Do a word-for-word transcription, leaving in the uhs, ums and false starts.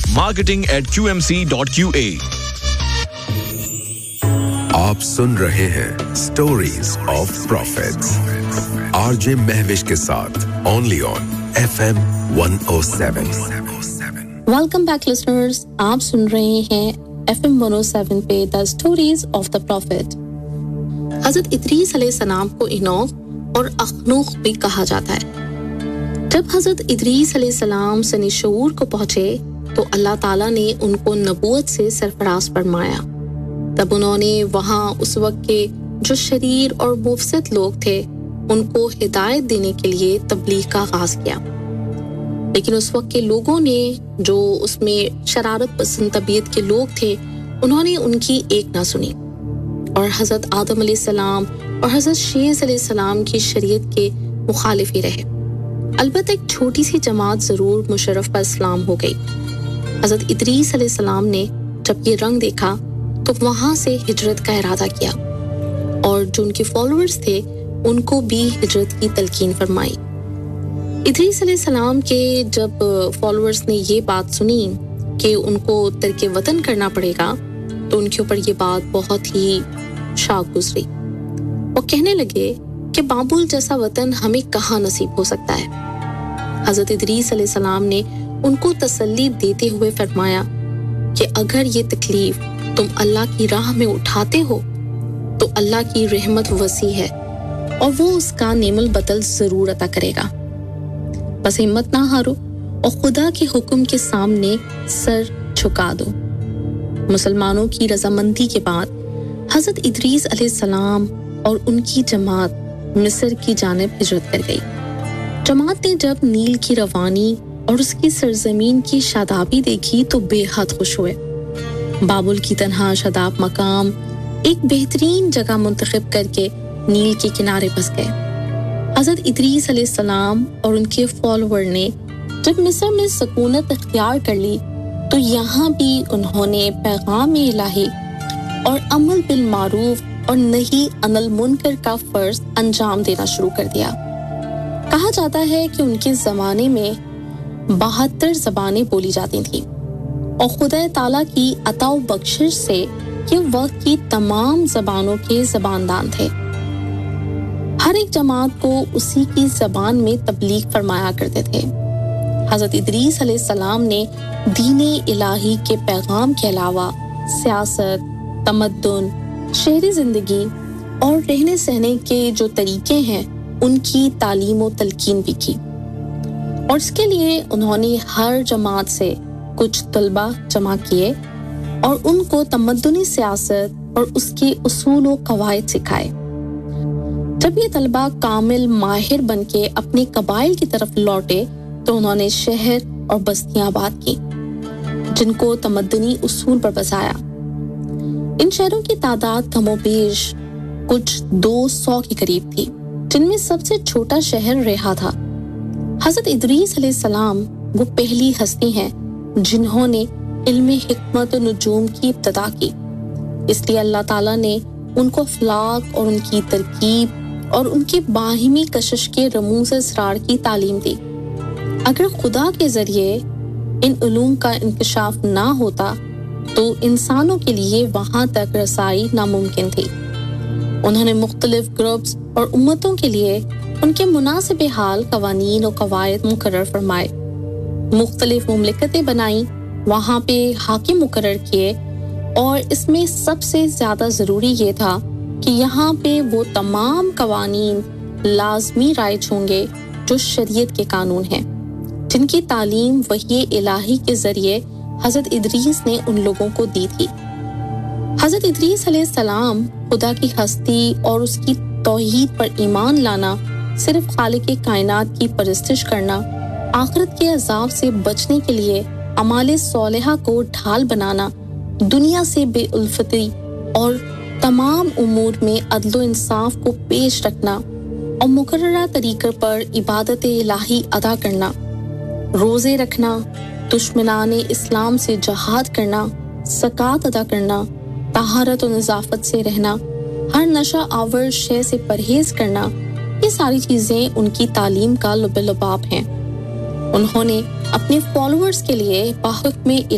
marketing at q m c dot q a. आप सुन रहे हैं stories of profits RJ Mahwish के साथ only on F M one oh seven. Welcome back listeners, आप सुन रहे हैं F M one oh seven पे the stories of the profit. हजरत इदरीस अलैहिस्सलाम को इनोक और अखनूक भी कहा जाता है। जब हजरत इदरीस अलैहिस्सलाम सनी शऊर को पहुंचे तो अल्लाह ताला ने उनको नबूवत से सरफराज फरमाया। तब उन्होंने वहां उस वक्त के जो शरीर और मुफसद लोग थे उनको हिदायत देने के लिए तबलीग का आगाज किया, लेकिन उस वक्त के लोगों ने जो उसमें शरारत पसंद तबीयत के लोग थे उन्होंने उनकी एक ना सुनी और हजरत आदम अलैहिस्सलाम और हजरत शीस अलैहिस्सलाम की शरीयत के मुखालिफ ही रहे। अलबत्ता एक छोटी सी जमात जरूर मुशर्रफ पर इस्लाम हो गई। हजरत इदरीस अलैहिस्सलाम ने जब ये रंग देखा तो वहां से हिजरत का इरादा किया और जो उनके फॉलोअर्स थे उनको भी हिजरत की तलकीन फरमाई। इदरीस अलैहिस्सलाम के जब फॉलोअर्स ने ये बात सुनी कि उनको तर्क वतन करना पड़ेगा तो उनके ऊपर ये बात बहुत ही शाक गुजरी। वो कहने लगे कि बाबुल जैसा वतन हमें कहाँ नसीब हो सकता है। हजरत इदरीस अलैहिस्सलाम ने उनको तसल्ली देते हुए फरमाया कि अगर ये तकलीफ तुम अल्लाह की राह में उठाते हो तो अल्लाह की रहमत वसी है और वो उसका नेमल बदल जरूर अता करेगा। बस हिम्मत ना हारो और खुदा के हुक्म के सामने सर झुका दो। मुसलमानों की रजामंदी के बाद हजरत इदरीस अलैहिस्सलाम और उनकी जमात मिस्र की जानिब हिजरत कर गई। जमात ने जब नील की रवानी और उसकी सरजमीन की शादाबी देखी तो बेहद खुश हुए। बाबुल की तन्हा शादाब मकाम एक बेहतरीन जगह मुंतखब करके नील के किनारे बस गए। हजरत इदरीस अलैहिस्सलाम और उनके फॉलोअर ने जब मिस्र में सुकूनत इख्तियार कर ली तो यहाँ भी उन्होंने पैगाम इलाही और अमल बिल मारूफ और नही अनिल मुनकर का फर्ज अंजाम देना शुरू कर दिया। कहा जाता है कि उनके ज़माने में बहत्तर ज़बानें बोली जाती थीं और खुदा ताला की अता व बख्शिश से ये वक्त की तमाम ज़बानों के ज़बानदान थे। हर एक जमात को उसी की ज़बान में तबलीग फरमाया करते थे। हज़रत इदरीस अलैहिस्सलाम ने दीने इलाही के पैगाम के अलावा सियासत, तमद्दुन, शहरी ज़िंदगी और रहने सहने के जो तरीके हैं उनकी तालीम व तलकीन भी की और इसके लिए उन्होंने हर जमात से कुछ तलबा जमा किए और उनको तमद्दुनी सियासत और उसके उसूल व कवायद सिखाए। जब ये तलबा कामिल माहिर बनके अपने कबाइल की तरफ लौटे तो उन्होंने शहर और बस्तियां आबाद की जिनको तमद्दुनी उसूल पर बसाया। इन शहरों की तादाद कमोबेश कुछ दो सौ के करीब थी, जिनमें सबसे छोटा शहर रेहा था। हजरत इदरीस अलैहिस्सलाम वो पहली हस्ती हैं जिन्होंने इल्म हिकमत और नुजूम की इब्तिदा की, इसलिए अल्लाह ताला ने उनको अखलाक और उनकी तरकीब और उनकी बाहिमी कशिश के रमूज़ असरार की तालीम दी। अगर खुदा के जरिए इन उलूम का इंकशाफ ना होता तो इंसानों के लिए वहां तक रसाई नामुमकिन थी। उन्होंने मुख्तलिफ ग्रुप्स और उम्मतों के लिए उनके मुनासिब हाल कवानीन और कवायद मुकर्रर फरमाए, मुख्तलिफ मुमलिकतें बनाई, वहां पे हाकिम मुकर्रर किए और इसमें सबसे ज्यादा जरूरी ये था कि यहाँ पे वो तमाम कवानीन लाजमी राइज होंगे जो शरीयत के कानून हैं, जिनकी तालीम वही इलाही के जरिए हजरत इदरीस ने उन लोगों को दी थी। हजरत इदरीस अलैहिस्सलाम खुदा की हस्ती और उसकी तौहीद पर ईमान लाना, सिर्फ खालिक कायनात की परस्तिश करना, आखिरत के अजाब से बचने के लिए अमाले सोलिहा को ढाल बनाना, दुनिया से बेउल्फती और तमाम उमूर में अदल इंसाफ को पेश रखना और मुकर्ररा तरीक़े पर इबादत इलाही अदा करना, रोज़े रखना, दुश्मनाने इस्लाम से जहाद करना, ज़कात अदा करना, तहारत और नज़ाफत से रहना, हर नशा आवर शय से परहेज करना, ये सारी चीज़ें उनकी तालीम का लुब-ए-लुबाब हैं। उन्होंने अपने फॉलोअर्स के लिए बाहुक्म